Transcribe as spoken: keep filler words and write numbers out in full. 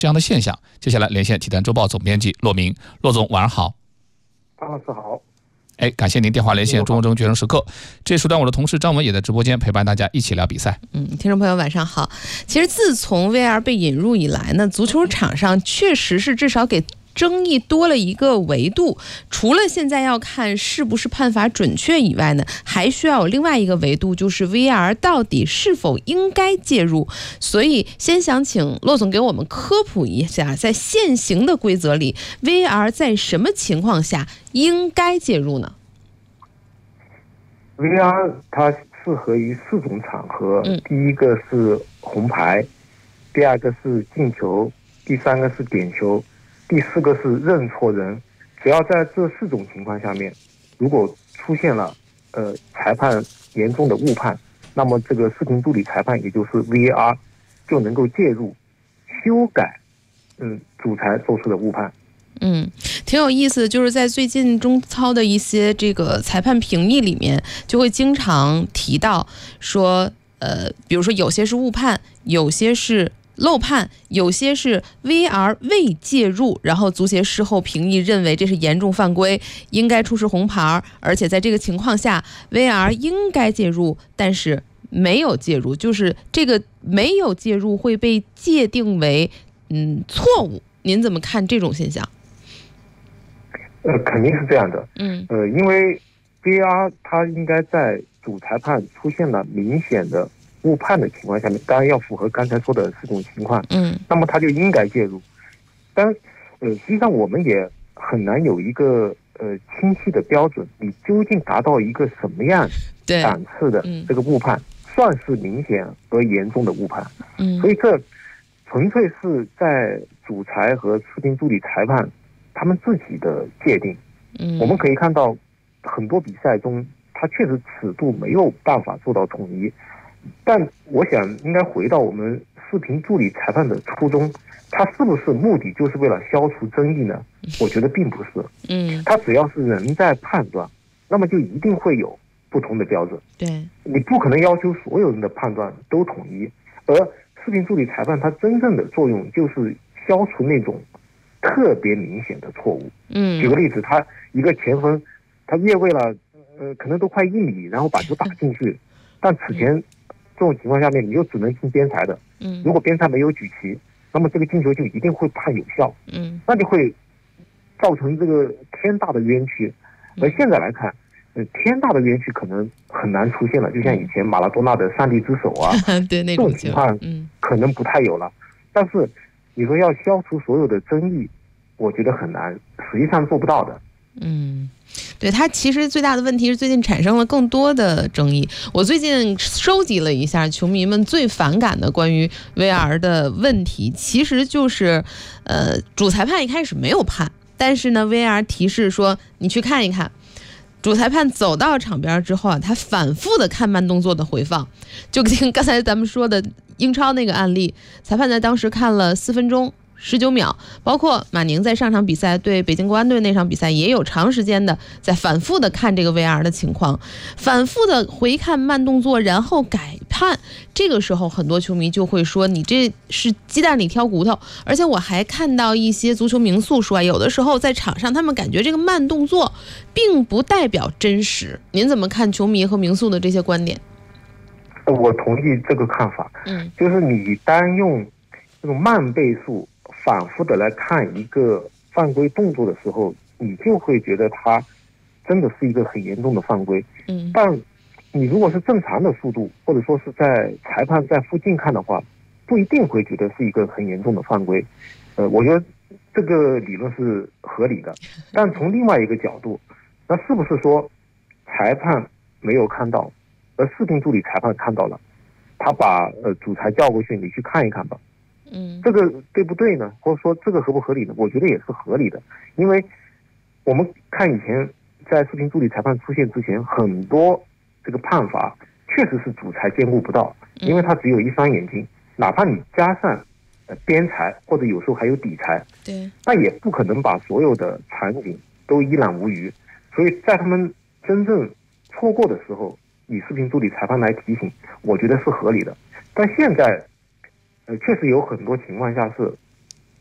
这样的现象。接下来连线体坛周报总编辑骆明，骆总晚上好。 张老师好。 哎，感谢您电话连线中国决胜时刻。这时段我的同事张文也在直播间陪伴大家一起聊比赛。 嗯，听众朋友晚上好。其实自从 V R 被引入以来呢，足球场上确实是至少给争议多了一个维度，除了现在要看是不是判罚准确以外呢，还需要有另外一个维度，就是 V R 到底是否应该介入。所以先想请骆总给我们科普一下，在现行的规则里 V R 在什么情况下应该介入呢？ V R 它适合于四种场合、嗯、第一个是红牌，第二个是进球，第三个是点球，第四个是认错人。只要在这四种情况下面，如果出现了呃裁判严重的误判，那么这个视频助理裁判也就是 V R 就能够介入修改嗯主裁做出的误判。 嗯，挺有意思的，就是在最近中超的一些这个裁判评议里面，就会经常提到说，呃，比如说有些是误判，有些是漏判，有些是 V R 未介入，然后足协事后评议认为这是严重犯规，应该出示红牌，而且在这个情况下 V R 应该介入，但是没有介入，就是这个没有介入会被界定为嗯错误。您怎么看这种现象？ 呃，肯定是这样的。嗯，呃，因为 V R 它应该在主裁判出现了明显的误判的情况下面，当然要符合刚才说的四种情况。嗯，那么它就应该介入。但呃，实际上我们也很难有一个呃清晰的标准，你究竟达到一个什么样档次的这个误判、嗯、算是明显和严重的误判。嗯，所以这纯粹是在主裁和视频助理裁判他们自己的界定。嗯，我们可以看到很多比赛中它确实尺度没有办法做到统一，但我想应该回到我们视频助理裁判的初衷，它是不是目的就是为了消除争议呢？我觉得并不是。嗯，它只要是人在判断，那么就一定会有不同的标准。对，你不可能要求所有人的判断都统一，而视频助理裁判它真正的作用就是消除那种特别明显的错误。嗯，举个例子，他一个前锋，他越位了，呃，可能都快一米，然后把球打进去，但此前这种情况下面，你又只能听边裁的。嗯，如果边裁没有举旗，那么这个进球就一定会判有效。嗯，那就会造成这个天大的冤屈。而现在来看，呃，天大的冤屈可能很难出现了，就像以前马拉多纳的上帝之手啊，对那种这种情况，嗯，可能不太有了。但是你说要消除所有的争议，我觉得很难，实际上做不到的。 嗯，对，它其实最大的问题是最近产生了更多的争议。我最近收集了一下球迷们最反感的关于 V R 的问题，其实就是呃，主裁判一开始没有判，但是呢 V R 提示说你去看一看。主裁判走到场边之后啊，他反复的看慢动作的回放，就跟刚才咱们说的英超那个案例，裁判在当时看了四分钟十九秒，包括马宁在上场比赛对北京国安队那场比赛也有长时间的在反复的看这个 V R 的情况，反复的回看慢动作，然后改判。这个时候很多球迷就会说你这是鸡蛋里挑骨头。而且我还看到一些足球名宿说，有的时候在场上他们感觉这个慢动作并不代表真实。您怎么看球迷和名宿的这些观点？ 我同意这个看法。嗯，就是你单用这种慢倍速反复的来看一个犯规动作的时候，你就会觉得它真的是一个很严重的犯规。嗯，但你如果是正常的速度，或者说是在裁判在附近看的话，不一定会觉得是一个很严重的犯规。呃，我觉得这个理论是合理的。但从另外一个角度，那是不是说裁判没有看到，而视频助理裁判看到了，他把呃主裁叫过去，你去看一看吧。嗯，这个对不对呢？或者说这个合不合理呢？我觉得也是合理的，因为我们看以前在视频助理裁判出现之前，很多这个判罚确实是主裁兼顾不到，因为他只有一双眼睛，哪怕你加上呃边裁或者有时候还有底裁，对，那也不可能把所有的场景都一览无余。所以在他们真正错过的时候，以视频助理裁判来提醒，我觉得是合理的。但现在呃，确实有很多情况下是